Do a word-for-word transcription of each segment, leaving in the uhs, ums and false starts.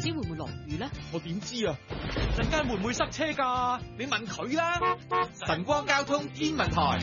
知會唔會落雨咧？ 我點知啊？陣間會唔會塞車㗎？你問佢啦。晨光交通天文台。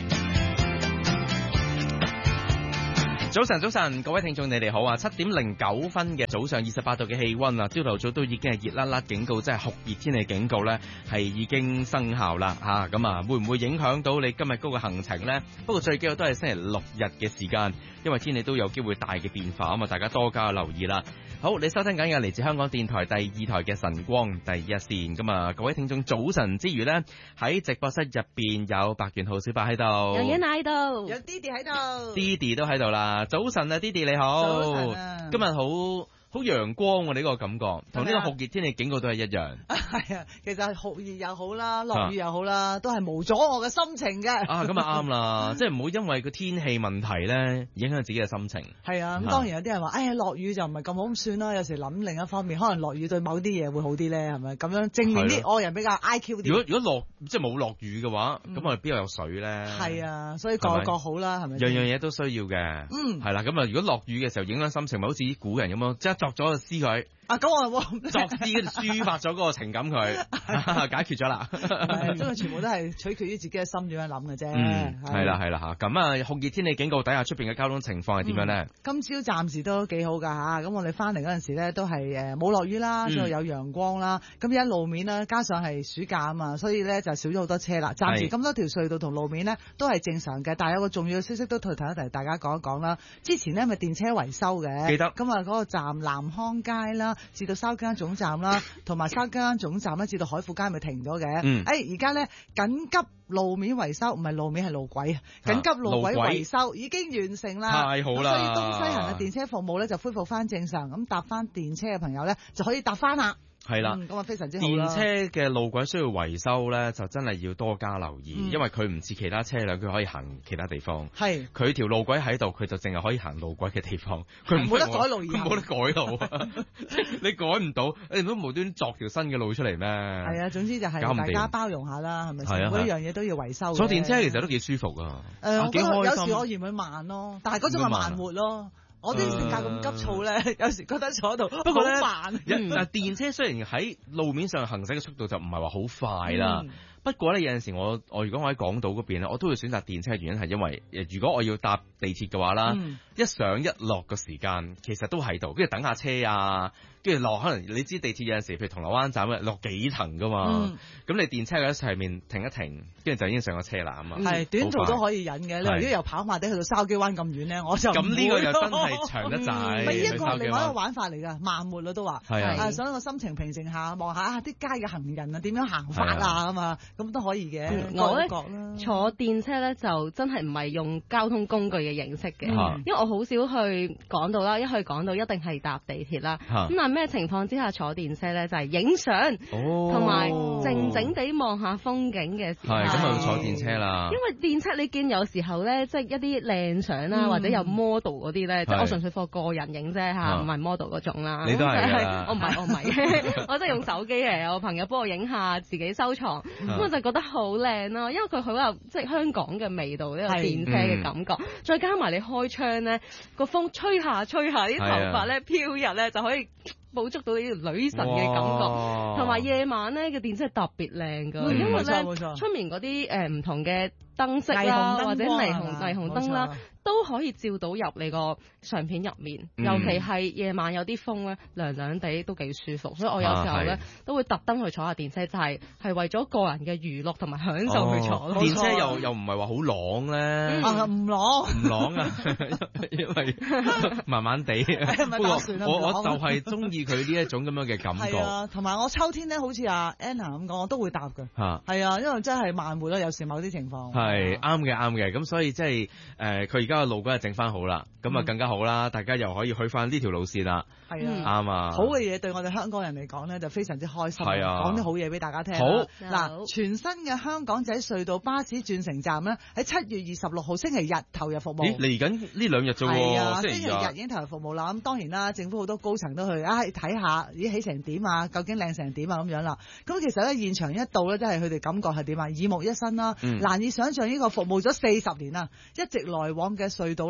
早晨，早晨，各位聽眾你哋好啊！七點零九分嘅早上，二十八度嘅氣溫啊，朝頭早都已經係熱辣辣警告，即係酷熱天氣警告咧，係已經生效啦吓。咁啊，會唔會影響到你今日嗰個行程咧？不過最緊要都係星期六日嘅時間，因為天氣都有機會大嘅變化啊嘛，大家多加留意啦。好，你收聽緊嘅嚟自香港電台第二台嘅晨光第一線。咁啊，各位聽眾早晨之餘咧，喺直播室入邊有白元浩小白喺度， 有嘢喺度， 有 Didi 喺度 Didi 都喺度啦。早晨啊 ，Didi 你好， 早晨啊， 今日好好陽光喎，呢個感覺同呢個酷熱天氣警告都係一樣。 係啊，其實酷熱又好啦，落雨又好啦，都係無阻我嘅心情嘅。 啊，咁啊啱啦，即係唔好因為個天氣問題咧，影響自己嘅心情。 係啊，咁當然有啲人話，哎呀，落雨就唔係咁好咁算啦。有時諗另一方面，可能落雨對某啲嘢會好啲咧，係咪咁樣正面啲？我人比較 I Q 啲。 如果如果落即係冇落雨嘅話，咁、嗯、我哋邊度有水咧？ 係啊，所以各各好啦，係咪？ 樣樣嘢都需要嘅。嗯，係啦，咁啊，如果落雨嘅時候影響心情，咪好似啲古人咁樣，即係作咗個詩佢。 啊，咁我作詩跟住抒發咗嗰個情感佢，解決咗啦。 係，因為全部都係取決於自己嘅心點樣諗嘅啫。 嗯，係啦係啦嚇。咁啊，酷熱天氣警告底下出邊嘅交通情況係點樣咧？ 今朝暫時都幾好㗎嚇。咁我哋翻嚟嗰陣時咧，都係誒冇落雨啦，之後有陽光啦。咁而家路面咧，加上係暑假啊嘛，所以咧就少咗好多車啦。暫時咁多條隧道同路面咧都係正常嘅，但係有個重要嘅消息都提一提大家講一講啦。之前咧咪電車維修嘅，記得。咁啊嗰個站南康街啦，至到筲箕總站啦，同埋筲箕總站咧，至到海富街咪停咗嘅。嗯。誒而家咧緊急路面維修，唔係路面係路軌啊！緊急路軌維修已經完成啦。 太好啦！ 所以東西行嘅電車服務咧就恢復翻正常，咁搭翻電車嘅朋友咧就可以搭翻啦。 係啦， 咁啊、嗯、非常之好。 電車嘅路軌需要維修咧，就真係要多加留意，嗯、因為佢唔似其他車輛，佢可以行其他地方。係，佢條路軌喺度，佢就淨係可以行路軌嘅地方。佢冇得改路，佢冇得改路。你改唔到，你唔好無端作條新嘅路出嚟咩？係啊，總之就係大家包容下啦，係咪先？每一樣嘢都要維修。 坐電車其實都幾舒服啊。誒、呃，幾開心。 有時我嫌佢慢咯，但係嗰種係慢活咯。我啲性格咁急躁咧，呃、有時覺得坐喺度不過咧，慢。 嗱，電車雖然喺路面上行駛嘅速度就唔係話好快啦。嗯，不過咧有陣時我我如果我喺港島嗰邊咧，我都會選擇電車嘅原因係因為如果我要搭地鐵嘅話啦，嗯、一上一落嘅時間其實都喺度，跟住等下車啊，跟住落可能你知地鐵有陣時譬如銅鑼灣站咧落幾層噶嘛，咁、嗯、你電車喺上面停一停，跟住就已經上咗車啦啊嘛。係、嗯、短途都可以忍嘅，你如果由跑馬地去到筲箕灣咁遠咧，我就咁呢個又真係長得滯。唔係一個係另外一個玩法嚟㗎，慢活啦都話，係啊，想個心情平靜下，望下啲街嘅行人啊點樣行法啊咁啊，咁都可以嘅。 我咧坐電車咧就真係唔係用交通工具嘅形式嘅，嗯、因為我好少去港島啦，一去港島一定係搭地鐵啦。咁、啊、但係咩情況之下坐電車咧？就係影相，同埋靜靜地望下風景嘅時候。係咁啊，就坐電車啦。因為電車你見有時候咧，即係一啲靚相啦，嗯、或者有 model 嗰啲咧，即係我純粹放個人影啫嚇，唔係 model 嗰種啦。你都係啊？我唔係，我唔係，我真係用手機嚟。我朋友幫我影下，自己收藏，咁、啊、我就覺得好靚咯，因為佢好有即係香港嘅味道，呢、呢個電車嘅感覺，嗯、再加埋你開窗咧，個風吹下吹下，啲頭髮咧飄逸咧，就可以捕捉到呢條女神嘅感覺，同埋夜晚咧嘅電車係特別靚㗎，嗯、因為咧出面嗰啲誒唔同嘅燈飾啦，或者霓虹霓虹燈啦，都可以照到入你個相片入面，嗯、尤其係夜晚有啲風咧，涼涼地都幾舒服，所以我有時候咧、啊、都會特登去坐下電車，就係、是、係為咗個人嘅娛樂同埋享受去坐。哦、電車又又唔係話好朗咧，唔、 嗯、朗唔朗啊，因為慢慢地。不過我我就係中意佢呢一種咁樣嘅感覺。係啊， 同埋我秋天咧，好似阿 Anna 咁講，我都會搭㗎。嚇係啊，因為真係慢活啦，有時某啲情況。 係啱嘅，啱嘅。咁所以即係誒，佢而家嘅路軌係整翻好啦，咁啊、嗯、更加好啦，大家又可以去翻呢條路線啦。係啊，啱啊。好嘅嘢對我哋香港人嚟講咧，就非常之開心。係啊，講啲好嘢俾大家聽。好嗱，全新嘅香港仔隧道巴士轉乘站咧，喺七月二十六號星期日投入服務。咦，嚟緊呢兩日啫喎？係啊，星期日已經投入服務啦。咁當然啦，政府好多高層都去啊睇下，咦起成點啊？究竟靚成點啊？咁樣啦。咁其實咧，現場一到咧，真係佢哋感覺係點啊？耳目一新啦，嗯、難以想像呢個服務咗四十年啦，一直來往嘅隧道咧，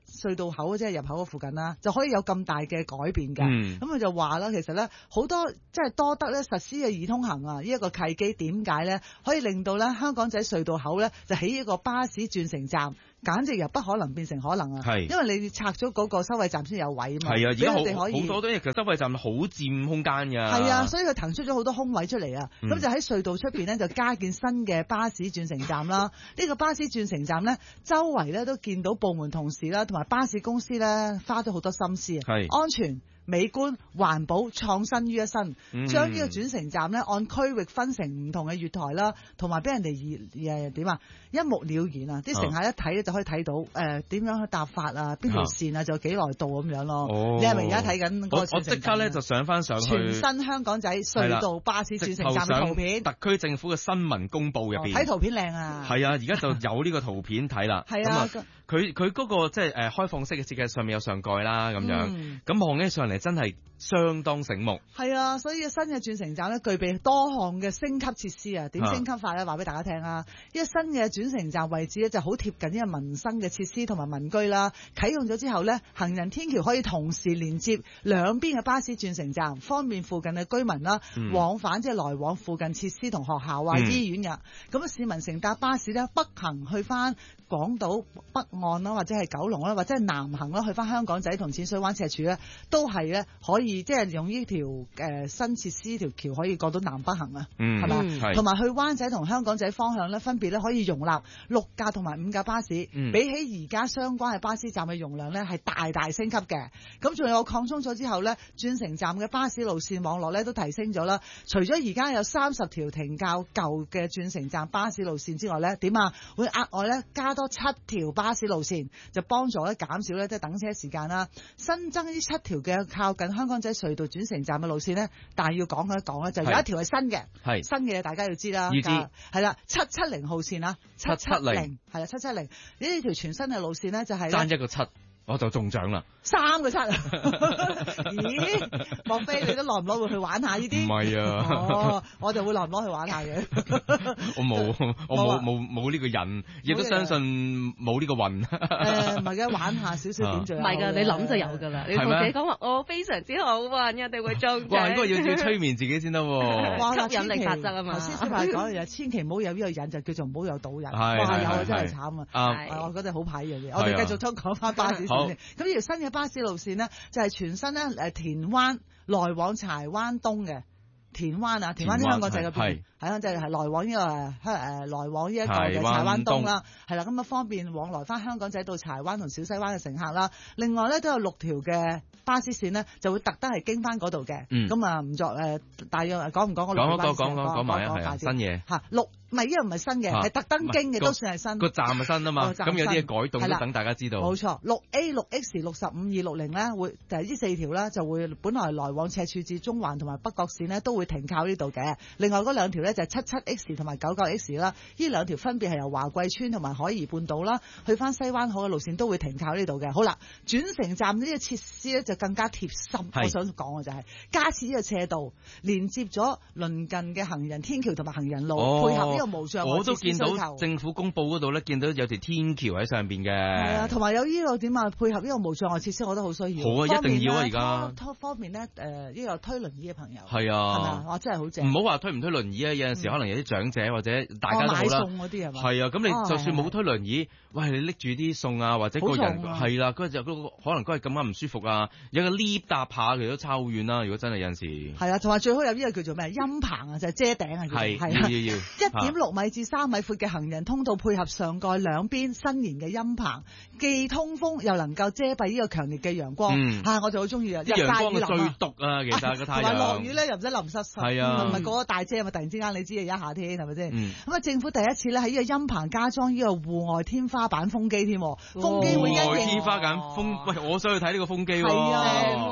隧道口即係入口嗰附近啦，就可以有咁大嘅改變嘅。咁佢、 嗯、 就話啦，其實咧好多即係多得咧實施嘅易通行啊，呢一個契機點解咧可以令到咧香港仔隧道口咧就起一個巴士轉乘站。簡直由不可能變成可能啊！係，因為你拆咗嗰個收費站先有位啊嘛。係啊，而家好好多都其實收費站好佔空間㗎。係啊，所以佢騰出咗好多空位出嚟啊！咁、嗯、就喺隧道出邊咧，就加建新嘅巴士轉乘站啦。呢個巴士轉乘站咧，周圍咧都見到部門同事啦，同埋巴士公司咧，花咗好多心思啊！係安全、美觀、環保、創新於一身，將呢個轉乘站咧按區域分成唔同嘅月台啦，同埋俾人哋誒點啊一目了然啊！啲乘客一睇咧就可以睇到誒點樣去搭法啊，邊條線啊，就幾耐到咁樣咯。哦、你係咪而家睇緊嗰個轉乘站？我即刻咧就上翻上去全新香港仔隧道巴士轉乘站嘅圖片，特區政府嘅新聞公佈入邊睇圖片靚啊！係啊，而家就有呢個圖片睇啦。係啊。佢佢嗰個即係誒開放式嘅設計，上面有上蓋啦咁樣，咁望起上嚟真係相當醒目。係啊，所以新嘅轉乘站咧具備多項嘅升級設施啊。點升級法咧？話俾大家聽啊！呢個新嘅轉乘站位置咧就好貼近呢個民生嘅設施同埋民居啦。啟用咗之後咧，行人天橋可以同時連接兩邊嘅巴士轉乘站，方便附近嘅居民啦、嗯、往返即係來往附近設施同學校啊、嗯、醫院㗎。咁啊，市民乘搭巴士咧北行去翻港島北岸啦，或者係九龍啦，或者係南行啦，去翻香港仔同淺水灣赤柱咧，都係咧可以即係用呢條誒新設施條橋可以過到南北行啊，係嘛？同埋去灣仔同香港仔方向咧，分別咧可以容納六架同埋五架巴士，嗯、比起而家相關嘅巴士站嘅容量咧係大大升級嘅。咁仲有擴充咗之後咧，轉乘站嘅巴士路線網絡咧都提升咗啦。除咗而家有三十條停較舊嘅轉乘站巴士路線之外咧，點啊？會額外咧加多七條巴士路線，就幫助咧減少咧即係等車時間啦。新增呢七條嘅靠近香港仔隧道轉乘站嘅路線咧，但係要講一講咧，就有一條係新嘅，係新嘅大家要知啦，要知係啦，七七零號線啦，七七零係啦，七七零呢條全新嘅路線咧就係爭一個七。我就中獎啦！三個七啊！咦？莫非你都耐唔耐會去玩下呢啲？唔係啊！哦，我就會耐唔耐去玩下嘅。我冇，我冇冇冇呢個人，亦都相信冇呢個運。誒，唔係嘅，玩下少少點綴。唔係㗎，你諗就有㗎啦。你同自己講話，我非常之好運，人哋會中獎。哇！呢個要要催眠自己先得喎。吸引力法則啊嘛。頭先小朋友講嘅嘢，千祈唔好有呢個癮，就叫做唔好有賭癮。係係係。哇！有啊，真係慘啊！係，我覺得好牌嘅嘢。我哋繼續都講翻巴士。咁呢條新嘅巴士路線呢，就係、是、全新咧誒田灣來往柴灣東嘅田灣啊，田灣啲香港仔嗰邊係啊，就係、是、來往呢、這個誒誒來往呢一個嘅柴灣東啦，係啦，咁啊方便往來翻香港仔到柴灣同小西灣嘅乘客啦。另外咧都有六條嘅巴士線呢，就會特登係經翻嗰度嘅。咁啊唔作誒大約講唔講嗰六條巴士線？講講講講埋啊，新嘢嚇六。唔係，呢個唔係新嘅，係特登經嘅，都算係新。個站係新啊嘛，咁有啲嘢改動都等大家知道。冇錯，六 A、六 X、六十五、二六零咧，會就係呢四條咧，就會本來來往赤柱至中環同埋北角線呢，都會停靠呢度嘅。另外嗰兩條咧就係七七 X 同埋九九 X 啦，呢兩條分別係由華貴村同埋海怡半島啦，去翻西灣河嘅路線都會停靠呢度嘅。好啦，轉乘站呢個設施咧就更加貼心，我想講嘅就係、是、加設呢個斜道，連接咗鄰近嘅行人天橋同埋行人路，哦、配合呢個。我都見到政府公佈嗰度咧，見到有條天橋喺上邊嘅。係啊，同埋有呢個點啊，配合呢個無障礙設施，我覺得好需要。好啊，一定要啊！而家拖方面咧，誒、呃、呢、這個推輪椅嘅朋友係啊，係咪啊？哇，真係好正！唔好話推唔推輪椅啊，有陣時可能有啲長者或者大家都好啦。買餸嗰啲係嘛？係啊，咁你就算冇推輪椅，喂，你拎住啲餸啊，或者個人係啦，嗰日可能嗰日咁啱唔舒服啊，有個 lift 搭下其實都差好遠啦。如果真係有陣時係啊，同埋最好有呢個叫做咩陰棚啊，就係、是、遮頂啊，係係要要要一點六米至三米闊嘅行人通道，配合上蓋兩邊新型嘅陰棚，既通風又能夠遮蔽呢個強烈嘅陽光。嗯啊、我就好中意啊！啲陽光嘅最毒啊，其實個太陽同埋落雨咧又唔使淋濕濕，係啊，唔係嗰個大遮嘛。突然之間你知而家夏天係咪先？咁啊、嗯，政府第一次咧喺呢個陰棚加裝呢個戶外天花板風機添，風機會因應天花板風。喂，我想去睇呢個風機喎。係啊，風機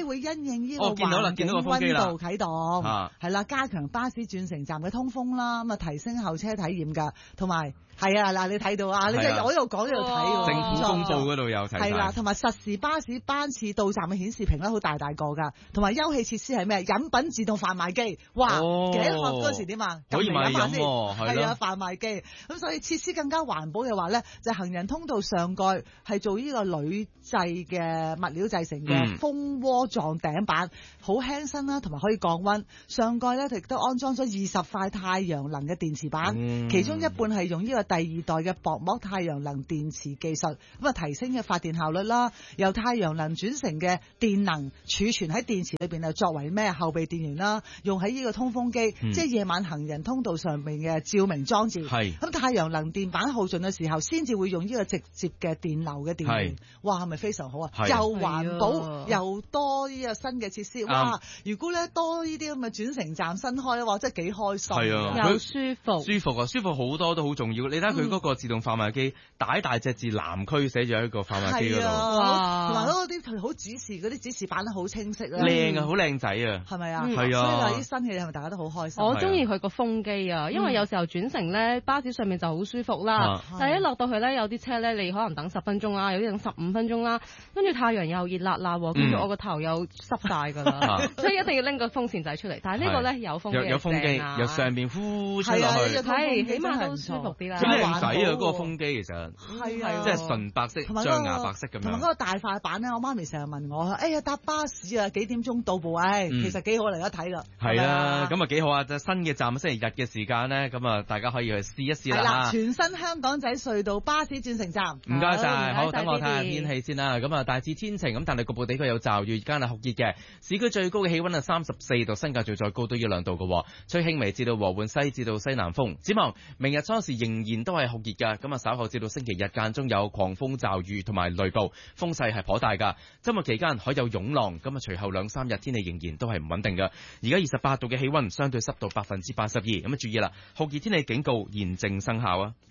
機會因應呢個哦見到啦環境見到個風機啦溫度啟動， 啊係啦，加強巴士轉乘站嘅通風啦，咁啊提升候車體驗㗎，同埋係啊嗱，你睇到啊，你係啊我呢度講呢度睇喎， 政府公佈嗰度有睇晒係啦，同埋實時巴士班次到站嘅顯示屏咧，好大大個㗎，同埋休憩設施係咩？飲品自動販賣機，哇， 哦頸渴嗰時點啊？ 可以買撳嚟飲下先飲喎係咯係啊，販賣機。咁所以設施更加環保嘅話咧，就行人通道上蓋係做呢個鋁製嘅物料製成嘅嗯蜂窩狀頂板，好輕身啦，同埋可以降溫。上蓋咧亦都安裝咗二十塊太陽能嘅電池板， 嗯其中一半係用呢個第二代嘅薄膜太陽能電池技術，咁啊提升嘅發電效率啦。由太陽能轉成嘅電能儲存喺電池裏邊啊，作為咩後備電源啦，用喺呢個通風機， 嗯即係夜晚行人通道上面嘅照明裝置。 係咁太陽能電板耗盡嘅時候，先至會用呢個直接嘅電流嘅電源係。 哇，係咪非常好啊？ 係又環保係啊又多呢個新嘅設施。哇！如果咧多呢啲咁嘅轉乘站新開咧，哇，真係幾開心。 係啊又舒服， 舒服啊，舒服好多都好重要。你睇下佢嗰個自動販賣機，大大隻字南區寫住喺個販賣機嗰係度， 啊，同埋嗰啲好指示嗰啲指示板都好清晰啊。 靚啊，好靚仔啊， 係咪啊？ 嗯係啊所以話啲新戲係咪大家都好開心？ 我中意佢個風機啊，因為有時候轉乘咧，巴士上面就好舒服啦。 啊但係一落到去咧，有啲車咧，你可能等十分鐘啦，有啲等十五分鐘啦，跟住太陽又熱辣辣喎，跟住我個頭又濕晒㗎啦， 啊所以一定要拎個風扇仔出嚟。但係呢個咧有風機有有風機， 正啊由上邊呼出係啊， 落去呢個， 係起起碼都舒服啲啦幾靚仔啊！ 環保嗰個風機其實係啊， 即係純白色、 同埋嗰個象牙白色咁樣。 同埋嗰個大塊板咧，我媽咪成日問我，哎呀搭巴士啊幾點鐘到步？唉， 嗯其實幾好嚟一睇啦。 係啊， 係咪咁啊幾好啊！就新嘅站星期日嘅時間咧，咁啊大家可以去試一試係啦， 啦。 全新香港仔隧道巴士轉乘站。 唔該晒，好， 好唔該晒等我睇下 Didi 天氣先啦。咁啊，大致天晴，咁但係局部地區有驟雨，而家係酷熱嘅。市區最高嘅氣溫係三十四度，新界最再高都一兩度嘅。吹輕微至到和緩西至到西南風。展望明日初時仍然都係酷熱㗎。咁啊稍後至到星期日間中有狂風驟雨同埋雷暴，風勢係頗大㗎。周末期間海有湧浪，咁啊隨後兩三日天氣仍然都係唔穩定㗎。而家二十八度嘅氣溫，相對濕度百分之八十二。咁啊注意啦，酷熱天氣警告現正生效啊！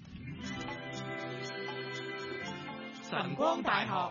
晨光大學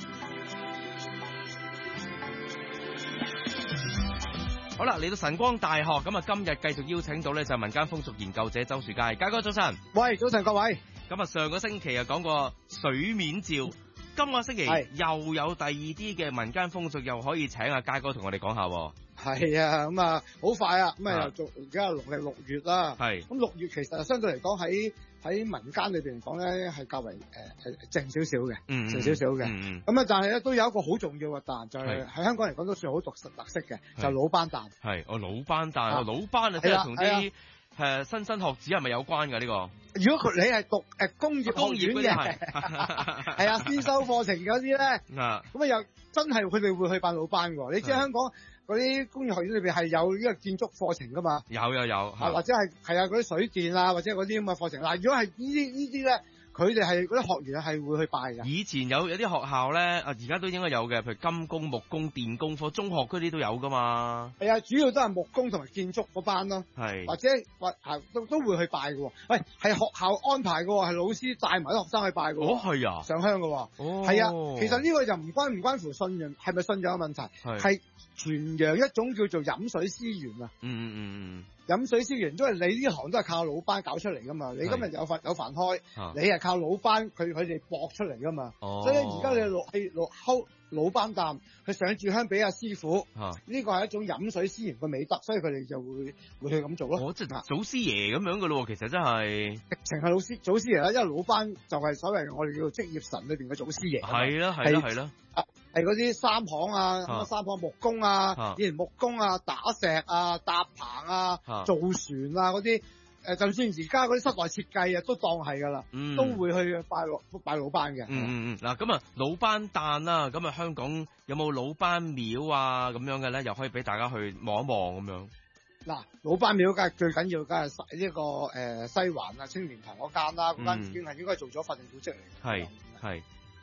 好啦，嚟到晨光大學，咁啊今日繼續邀請到咧就民間風俗研究者周樹佳，佳哥早晨。 喂，早晨各位。 咁啊上個星期啊講過水面照，今個星期係又有第二啲嘅民間風俗，又可以請阿佳哥同我哋講下。 係啊，咁啊好快啊，咁啊啊又做而家係農曆六月啦。 係咁六月其實相對嚟講喺喺民間裏邊嚟講咧係較為誒係靜少少嘅， 嗯靜少少嘅。 嗯嗯咁啊，但係咧都有一個好重要嘅誕，就係係喺香港嚟講都算好獨特特色嘅， 係就係魯班誕。 係哦魯班誕， 啊哦魯班啊，即係同係啲誒新生學子係咪有關㗎呢個？ 如果佢你係讀誒工業工業嗰學院嘅， 啲係係啊先修課程嗰啲咧， 啊咁啊又真係佢哋會去辦魯班喎。你知係香港嗰啲工業學院裏邊係有呢個建築課程噶嘛？ 有有有啊，或者係係啊嗰啲水電啊，或者嗰啲咁嘅課程。嗱，如果係呢啲呢啲咧，佢哋係嗰啲學員係會去拜嘅。 以前有有啲學校咧，啊而家都應該有嘅，譬如金工、木工、電工科，中學嗰啲都有噶嘛。 係啊，主要都係木工同埋建築嗰班咯， 係或者或啊都都會去拜嘅喎。喂，係學校安排嘅喎，係老師帶埋啲學生去拜嘅喎。 哦係啊， 上香嘅喎。 哦係啊，其實呢個就唔關唔關乎信仰，係咪信仰嘅問題？ 係係傳揚一種叫做飲水思源啊！ 嗯嗯嗯嗯。 飲水思源，因為你呢行都係靠魯班搞出嚟噶嘛，你今日有飯有飯開， 啊你係靠魯班佢佢哋搏出嚟噶嘛， 哦所以而家你落去落溝魯班擔，佢上柱香俾阿師傅， 啊呢個係一種飲水思源嘅美德，所以佢哋就會會去咁做咯。 我即係祖師爺咁樣嘅咯，其實真係直情係老師祖師爺啦，因為魯班就係所謂我哋叫做職業神裏邊嘅祖師爺。 係啦係啦係啦， 係嗰啲三行啊，咁啊三行木工啊， 啊以前木工啊、打石啊、搭棚啊、 啊造船啊嗰啲，誒就算而家嗰啲室內設計啊，都當係㗎啦， 嗯都會去拜老拜魯班嘅。 嗯嗯嗯，嗱咁啊魯班誕啦，咁啊香港有冇魯班廟啊咁樣嘅咧？又可以俾大家去望一望咁樣。 嗱，魯班廟梗係最緊要，梗係呢個誒西環啊青年堂嗰間啦，嗰間嗯已經係應該做咗法定古蹟嚟嘅。 係係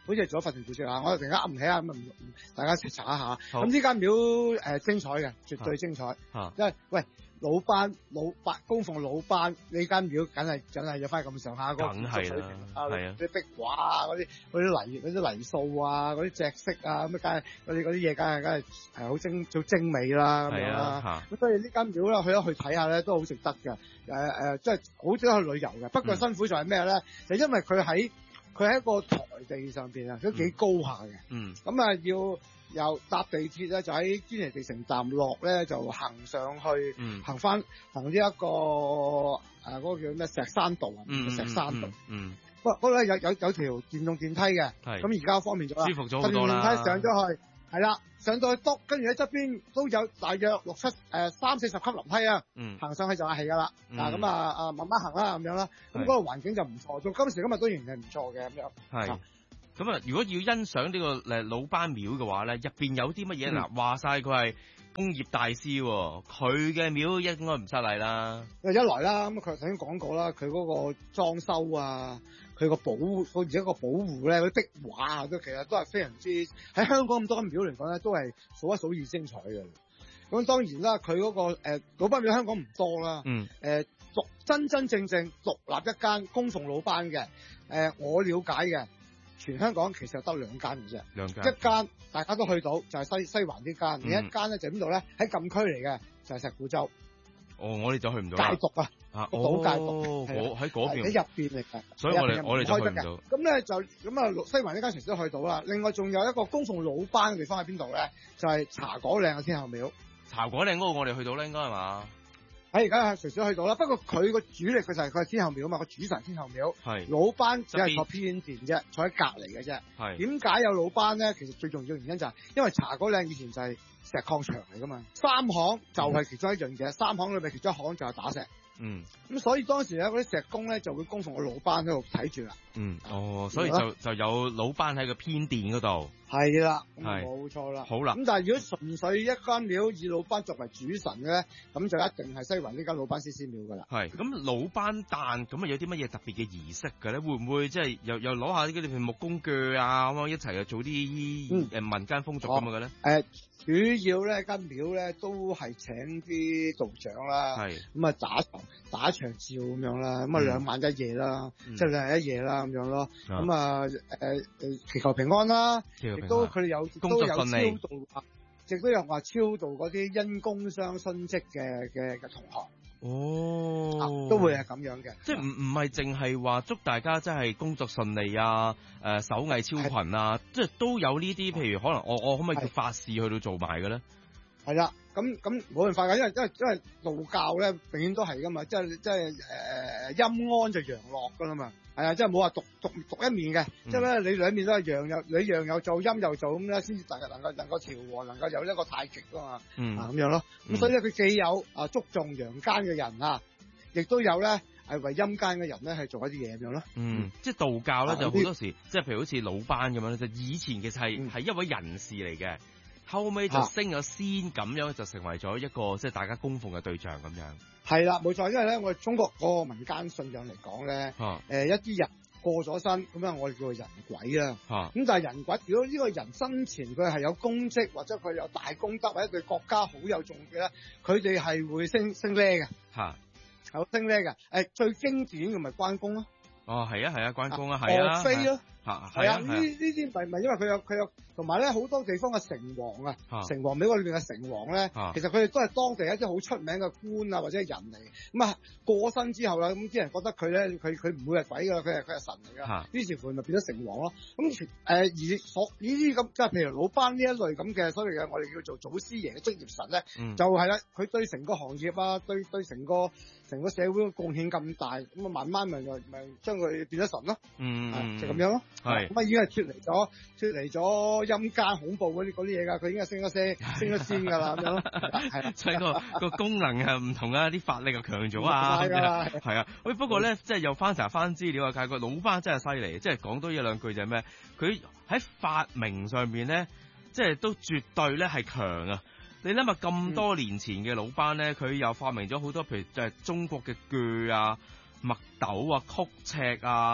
好似係做咗佛傳古蹟啊！我突然間噏唔起啊，咁啊，大家一齊查一下。咁呢間廟誒精彩嘅，絕對精彩。因為喂老班老班供奉老班呢間廟，梗係梗係有翻咁上下嗰個建築水平啊！啲壁畫啊，嗰啲嗰啲泥嗰啲泥塑啊，嗰啲隻色啊，咁啊，梗係嗰啲嗰啲嘢，梗係梗係係好精好精美啦咁樣啦。咁所以呢間廟咧，去一去睇下咧，都好值得嘅。誒誒，即係好值得去旅遊嘅。不過辛苦就係咩咧？嗯、就因為佢喺佢喺一個台地上邊啊，都幾高下嘅。嗯。咁啊，要由搭地鐵咧，就喺堅尼地城站落咧，就行上去，嗯、行翻行呢一個誒嗰、呃那個叫咩石山道啊，嗯、石山道。嗯。不過嗰度有有有條電動電梯嘅，咁而家方便咗啦，舒服咗好多啦。電梯上咗去。係啦，上到去篤，跟住喺側邊都有大約六七誒三四十級樓梯啊，嗯、行上去就係㗎啦。嗯、啊咁啊啊慢慢行啦咁樣啦，咁嗰個環境就唔錯，到今時今日都仍然係唔錯嘅咁樣。係，咁啊如果要欣賞呢個誒老班廟嘅話咧，入邊有啲乜嘢嗱？話晒佢係工業大師，佢嘅廟應該唔失禮啦。一來啦，咁佢頭先講過啦，佢嗰個裝修啊。佢個保護，佢而家個保護咧，嗰啲壁畫啊，都其實都係非常之喺香港咁多間廟嚟講咧，都係數一數二精彩嘅。咁當然啦，佢嗰、那個誒、呃、老班廟香港唔多啦。嗯。誒、呃，獨真真正正獨立一間供奉老班嘅，誒、呃，我了解嘅，全香港其實得兩間嘅啫。兩間。一間大家都去到，就係、是、西西環呢間；另、嗯、一間咧就邊度咧？喺禁區嚟嘅，就係、是、石鼓洲。哦，我哋就去唔到啦。戒毒啊！啊，島戒毒喺嗰邊，喺入邊嚟嘅。所以我哋我哋就去唔到。咁咧就咁啊，西環呢間城市都去到啦。另外仲有一個供奉老班嘅地方喺邊度咧？就係、是、茶果嶺嘅天后廟。茶果嶺嗰個我哋去到咧，應該係嘛？喺而家係隨時去到啦。不過佢個主力佢就係佢係天后廟啊嘛，個主神天后廟。係。老班只係坐偏殿啫，坐喺隔離嘅啫。係。點解有老班咧？其實最重要原因就係因為茶果嶺以前就係石礦場嚟噶嘛，三行就係其中一樣嘢，嗯、三行裏面其中一行就係打石。嗯，咁所以當時咧嗰啲石工咧就會供奉個老班喺度睇住啦。嗯，哦，所以就就有老班喺個偏殿嗰度。係啦，冇錯啦。好啦，咁但係如果純粹一間廟以老班作為主神嘅咧，咁就一定係西環呢間老班師師廟噶啦。係，咁老班誕咁啊有啲乜嘢特別嘅儀式嘅咧？會唔會即係又又攞下呢啲木工具啊咁樣一齊去做啲誒民間風俗咁嘅咧？誒、嗯。呃主要咧間廟咧都係請啲道長啦，咁啊打打場照咁樣啦，咁啊兩晚一夜啦，嗯、即係兩日一夜啦咁樣咯，咁啊誒誒祈求平安啦，亦都佢哋有都有超度，亦都有話超度嗰啲因工傷殉職嘅嘅嘅同學。哦、啊，都會係咁樣嘅，即係唔唔係淨係話祝大家真係工作順利啊，誒、呃、手藝超群啊，即係都有呢啲，譬如可能我我可唔可以叫法事去到做埋嘅咧？係啦，咁咁冇辦法㗎，因為因為因為道教咧永遠都係㗎嘛，即係即係誒陰安就陽樂㗎啦嘛。係啊，即係冇話獨獨獨一面嘅，嗯、即係咧你兩面都係陽有，你陽有做陰又做咁咧，先至能夠能夠能夠調和，能夠有一個太極㗎嘛，嗯、啊咁樣咯。咁、嗯、所以咧佢既有啊祝重陽間嘅人啊，亦都有咧係為陰間嘅人咧係做一啲嘢咁樣咯。嗯，即係道教咧、啊、就好多時，即係譬如好似老班咁樣咧，就以前其實係係、嗯、一位人士嚟嘅，後尾就升咗仙咁樣，就成為咗一個即係大家供奉嘅對象咁樣。係啦，冇錯，因為咧我哋中國嗰個民間信仰嚟講咧，誒、啊呃、一啲人過咗身咁樣，我哋叫做人鬼啦。咁、啊、但係人鬼，如果呢個人生前佢係有功績，或者佢有大功德，或者對國家好有重嘅咧，佢哋係會升升呢嘅。嚇，有升呢嘅。誒最經典嘅咪關公咯。哦，係啊，係啊，關公啊，係啊，岳飛咯。嚇，係啊，呢呢啲咪咪因為佢有佢有，同埋咧好多地方嘅城隍啊，城隍廟嗰裏邊嘅城隍咧，其實佢哋都係當地一啲好出名嘅官啊或者係人嚟。咁啊過身之後啦，咁啲人覺得佢咧，佢佢唔會係鬼㗎，佢係佢係神嚟㗎。於是乎咪變咗城隍咯。咁誒而所呢啲咁即係譬如老班呢一類咁嘅所謂嘅我哋叫做祖師爺嘅職業神咧，嗯、就係啦，佢對成個行業啊，對對成個成個社會嘅貢獻咁大，咁啊慢慢咪咪咪將佢變咗神咯。嗯，啊、就咁樣咯。係咁啊，已經係脫離咗脫離咗陰間恐怖嗰啲嗰啲嘢㗎，佢已經係升咗升升咗仙㗎啦咁樣咯。係啦，所以個個功能係唔同啊，啲法力又強咗啊。係啊，喂，不過咧，即係又翻查翻資料啊，睇個老班真係犀利，即係講多一兩句就係咩？佢喺發明上面咧，即係都絕對咧係強啊！你諗下咁多年前嘅老班咧，佢又發明咗好多，譬如就係中國嘅鋸啊、麥斗啊、曲尺啊。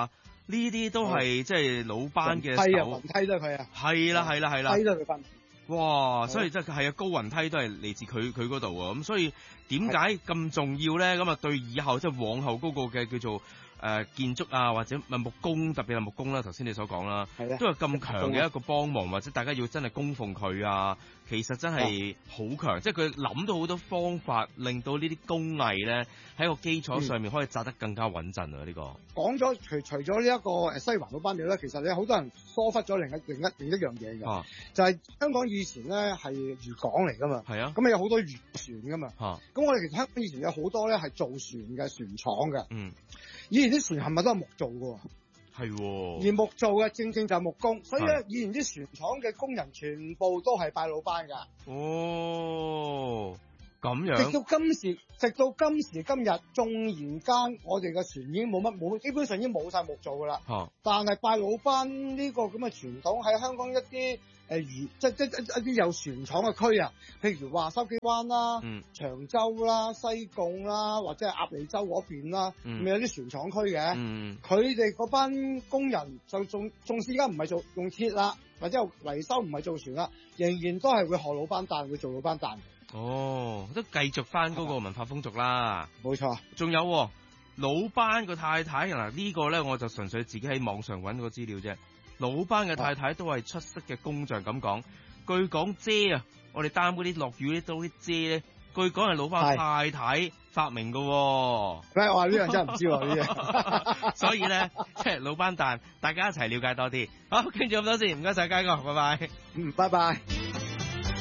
呢啲都係即係魯班嘅梯啊， 手雲梯都係佢啊， 係啦係啦係啦， 梯都係佢分。 哇！所以真係啊，高雲梯都係嚟自佢佢嗰度喎。咁所以點解咁重要咧？咁啊，對以後即係往後嗰個嘅叫做誒、呃、建築啊，或者木工，特別係木工啦，頭先你所講啦，都係咁強嘅一個幫忙，或者大家要真係供奉佢啊。其實真係好強，即係佢諗到好多方法，令到呢啲工藝咧喺個基礎上面可以紮得更加穩陣啊！呢、嗯呢個講咗除除咗呢一個誒西環魯班廟咧，其實咧好多人疏忽咗另一另一另一樣嘢嘅，啊、就係香港以前咧係漁港嚟噶嘛，係啊，咁啊有好多漁船噶嘛，咁、啊、我哋其實香港以前有好多咧係造船嘅船廠嘅，嗯，以前啲船係咪都係木做㗎？ 係喎， 而木做嘅正正就係木工，所以咧以前啲船廠嘅工人全部都係拜魯班㗎。 哦，咁樣。 直到今時，直到今時今日，縱然間我哋嘅船已經冇乜冇，基本上已經冇晒木做㗎啦。啊、但係拜魯班呢個咁嘅傳統喺香港一啲誒漁即即一啲有船廠嘅區啊，譬如話筲箕灣啦、嗯、長洲啦、西貢啦，或者係鴨脷洲嗰邊啦，咪、嗯、有啲船廠區嘅。佢哋嗰班工人就仲仲而家唔係做用鐵啦，或者維修唔係做船啦，仍然都係會學魯班誕，會做魯班誕。 哦，都繼續翻嗰個文化風俗啦。 冇錯， 仲有魯班個太太嗱，呢個咧我就純粹自己喺網上揾個資料啫。魯班嘅太太都係出色嘅工匠咁講，據講遮啊，我哋擔嗰啲落雨啲都啲遮咧，據講係魯班太太發明㗎喎。 喂，我話呢樣真係唔知喎呢嘢。 所以咧，即係魯班誕，大家一齊了解多啲。好，跟住咁多先，唔該晒佳哥，拜拜。 嗯，拜拜。